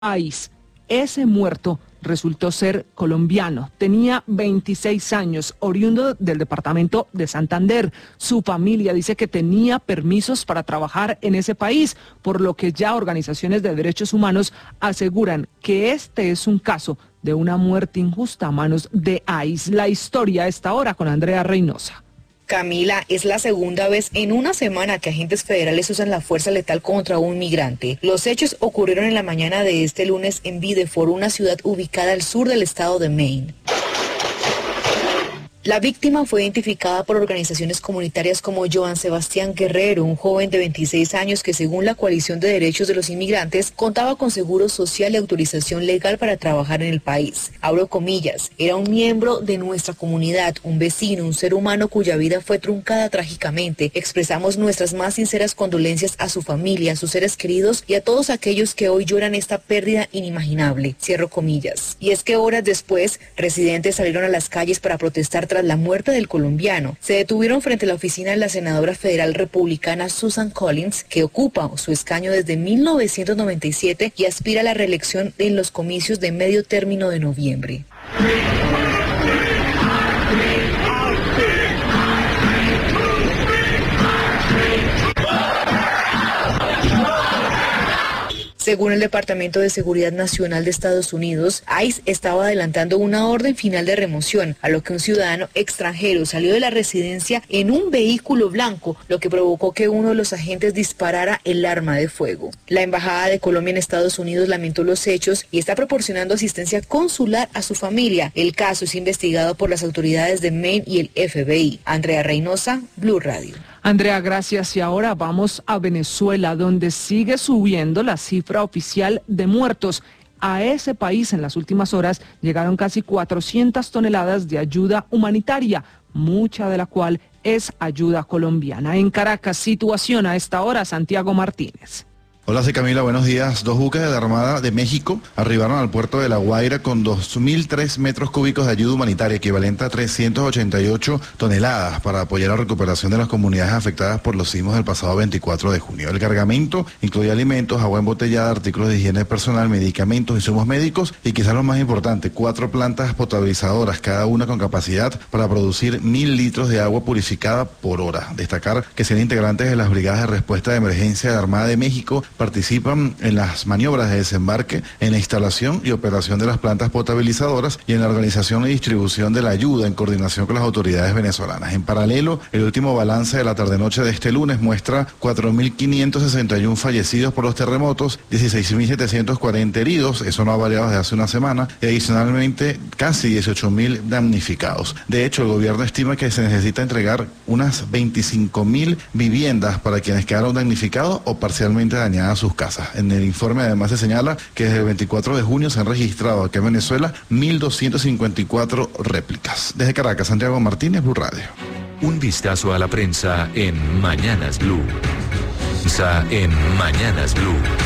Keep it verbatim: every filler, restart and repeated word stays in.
país. Ese muerto resultó ser colombiano, tenía veintiséis años, oriundo del departamento de Santander. Su familia dice que tenía permisos para trabajar en ese país, por lo que ya organizaciones de derechos humanos aseguran que este es un caso de una muerte injusta a manos de I C E. La historia a esta hora con Andrea Reynosa. Camila, es la segunda vez en una semana que agentes federales usan la fuerza letal contra un migrante. Los hechos ocurrieron en la mañana de este lunes en Biddeford, una ciudad ubicada al sur del estado de Maine. La víctima fue identificada por organizaciones comunitarias como Joan Sebastián Guerrero, un joven de veintiséis años que, según la Coalición de Derechos de los Inmigrantes, contaba con seguro social y autorización legal para trabajar en el país. Abro comillas, era un miembro de nuestra comunidad, un vecino, un ser humano cuya vida fue truncada trágicamente. Expresamos nuestras más sinceras condolencias a su familia, a sus seres queridos y a todos aquellos que hoy lloran esta pérdida inimaginable. Cierro comillas. Y es que horas después, residentes salieron a las calles para protestar tras la muerte del colombiano. Se detuvieron frente a la oficina de la senadora federal republicana Susan Collins, que ocupa su escaño desde mil novecientos noventa y siete y aspira a la reelección en los comicios de medio término de noviembre. Según el Departamento de Seguridad Nacional de Estados Unidos, I C E estaba adelantando una orden final de remoción, a lo que un ciudadano extranjero salió de la residencia en un vehículo blanco, lo que provocó que uno de los agentes disparara el arma de fuego. La Embajada de Colombia en Estados Unidos lamentó los hechos y está proporcionando asistencia consular a su familia. El caso es investigado por las autoridades de Maine y el F B I. Andrea Reynosa, Blue Radio. Andrea, gracias. Y ahora vamos a Venezuela, donde sigue subiendo la cifra oficial de muertos. A ese país en las últimas horas llegaron casi cuatrocientas toneladas de ayuda humanitaria, mucha de la cual es ayuda colombiana. En Caracas, situación a esta hora, Santiago Martínez. Hola, soy Camila, buenos días. Dos buques de la Armada de México arribaron al puerto de La Guaira con dos mil tres metros cúbicos de ayuda humanitaria, equivalente a trescientas ochenta y ocho toneladas, para apoyar la recuperación de las comunidades afectadas por los sismos del pasado veinticuatro de junio. El cargamento incluye alimentos, agua embotellada, artículos de higiene personal, medicamentos, insumos médicos y, quizás lo más importante, cuatro plantas potabilizadoras, cada una con capacidad para producir mil litros de agua purificada por hora. Destacar que serán integrantes de las brigadas de respuesta de emergencia de la Armada de México, participan en las maniobras de desembarque, en la instalación y operación de las plantas potabilizadoras y en la organización y distribución de la ayuda en coordinación con las autoridades venezolanas. En paralelo, el último balance de la tarde-noche de este lunes muestra cuatro mil quinientos sesenta y uno fallecidos por los terremotos, dieciséis mil setecientos cuarenta heridos, eso no ha variado desde hace una semana, y adicionalmente casi dieciocho mil damnificados. De hecho, el gobierno estima que se necesita entregar unas veinticinco mil viviendas para quienes quedaron damnificados o parcialmente dañadas a sus casas. En el informe además se señala que desde el veinticuatro de junio se han registrado aquí en Venezuela mil doscientas cincuenta y cuatro réplicas. Desde Caracas, Santiago Martínez, Blue Radio. Un vistazo a la prensa en Mañanas Blue. En Mañanas Blue.